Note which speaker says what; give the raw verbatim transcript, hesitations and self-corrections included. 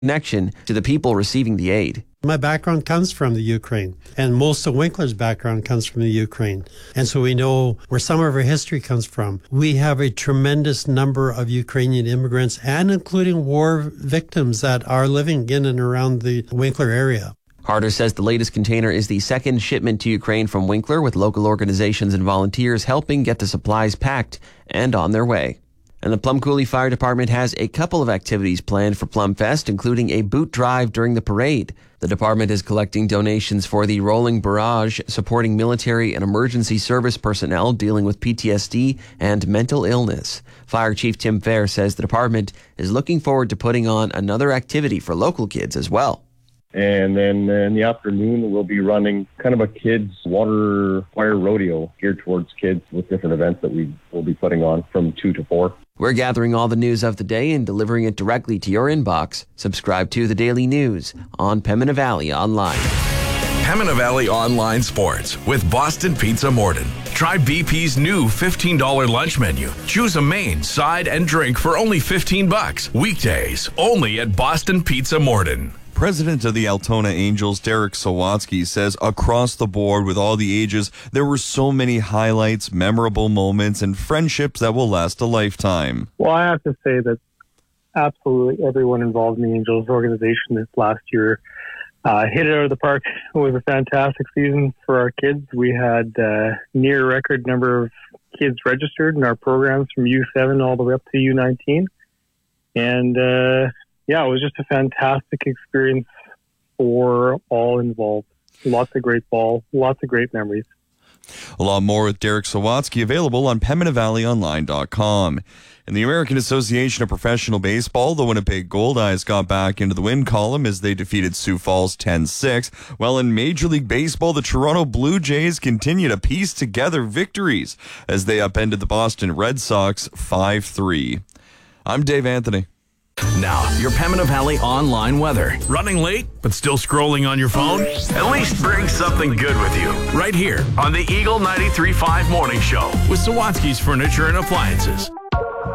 Speaker 1: connection to the people receiving the aid.
Speaker 2: My background comes from the Ukraine, and most of Winkler's background comes from the Ukraine. And so we know where some of our history comes from. We have a tremendous number of Ukrainian immigrants, and including war victims that are living in and around the Winkler area.
Speaker 1: Harder says the latest container is the second shipment to Ukraine from Winkler, with local organizations and volunteers helping get the supplies packed and on their way. And the Plum Coulee Fire Department has a couple of activities planned for Plum Fest, including a boot drive during the parade. The department is collecting donations for the Rolling Barrage, supporting military and emergency service personnel dealing with P T S D and mental illness. Fire Chief Tim Fair says the department is looking forward to putting on another activity for local kids as well.
Speaker 3: And then in the afternoon, we'll be running kind of a kids' water fire rodeo geared towards kids with different events that we will be putting on from two to four.
Speaker 1: We're gathering all the news of the day and delivering it directly to your inbox. Subscribe to The Daily News on Pembina Valley Online.
Speaker 4: Pembina Valley Online Sports with Boston Pizza Morden. Try B P's new fifteen dollars lunch menu. Choose a main, side, and drink for only fifteen bucks. Weekdays only at Boston Pizza Morden.
Speaker 5: President of the Altona Angels, Derek Sawatsky, says across the board with all the ages, there were so many highlights, memorable moments, and friendships that will last a lifetime.
Speaker 6: Well, I have to say that absolutely everyone involved in the Angels organization this last year uh, hit it out of the park. It was a fantastic season for our kids. We had uh, near record number of kids registered in our programs from U seven all the way up to U nineteen. And, uh, yeah, it was just a fantastic experience for all involved. Lots of great ball, lots of great memories.
Speaker 5: A lot more with Derek Sawatsky available on Pembina Valley Online dot com. In the American Association of Professional Baseball, the Winnipeg Goldeyes got back into the win column as they defeated Sioux Falls ten six. While in Major League Baseball, the Toronto Blue Jays continue to piece together victories as they upended the Boston Red Sox five three. I'm Dave Anthony.
Speaker 4: Now, your Pembina Valley online weather. Running late, but still scrolling on your phone? At least bring something good with you. Right here on the Eagle ninety-three point five Morning Show with Sawatsky's Furniture and Appliances.